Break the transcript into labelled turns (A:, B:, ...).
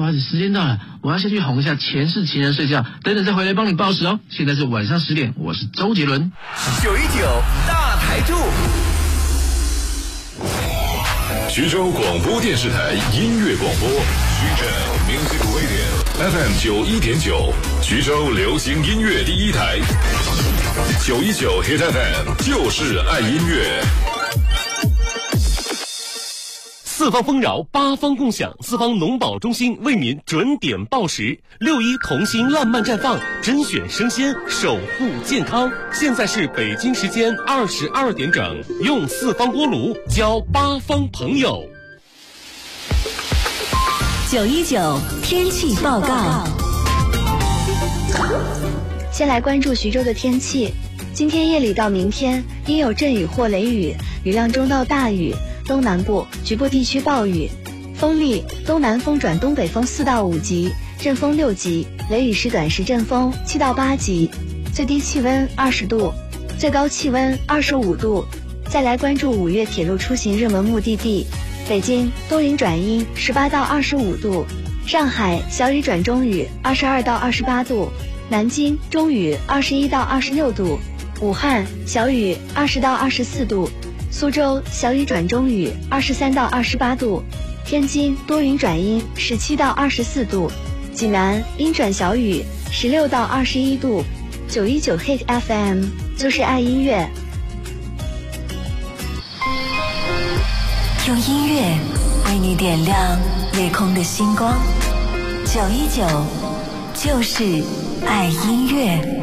A: 不好意思，时间到了，我要先去哄一下前世情人睡觉，等等再回来帮你报时哦。现在是晚上10点，我是周杰伦。
B: 919大台柱，
C: 徐州广播电视台音乐广播，徐州 Music Radio FM 91.9，徐州流行音乐第一台，919 Hit FM 就是爱音乐。
D: 四方丰饶，八方共享，四方农保中心为您准点报时。6·1同心烂漫绽放，甄选生鲜，守护健康。现在是北京时间22点整，用四方锅炉交八方朋友。
E: 919天气报告。
F: 先来关注徐州的天气，今天夜里到明天阴有阵雨或雷雨，雨量中到大雨。东南部局部地区暴雨，风力东南风转东北风4到5级，阵风6级，雷雨时短时阵风7到8级，最低气温20度，最高气温25度。再来关注5月铁路出行热门目的地，北京多云转阴18到25度，上海小雨转中雨22到28度，南京中雨21到26度，武汉小雨20到24度，苏州小雨转中雨23到28度，天津多云转阴17到24度，济南阴转小雨16到21度。919 Hit FM 就是爱音乐，
E: 用音乐为你点亮夜空的星光。919就是爱音乐。